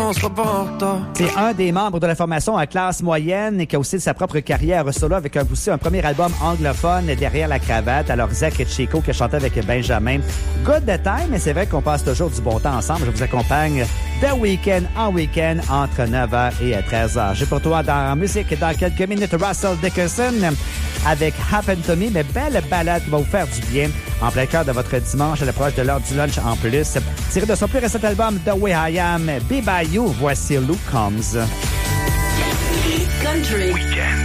on sera pas en retard. C'est un des membres de la formation à classe moyenne et qui a aussi sa propre carrière solo avec aussi un premier album anglophone derrière la cravate. Alors, Zach Chico qui a chanté avec Benjamin. Good the time, mais c'est vrai qu'on passe toujours du bon temps ensemble. Je vous accompagne The Weeknd en week-end entre 9h et 13h. J'ai pour toi dans musique dans quelques minutes Russell Dickerson avec Happen to Me, mais belle balade qui va vous faire du bien en plein cœur de votre dimanche à l'approche de l'heure du lunch en plus. Tiré de son plus récent album The Way I Am, Be By You, voici Luke Combs. Country. Weekend.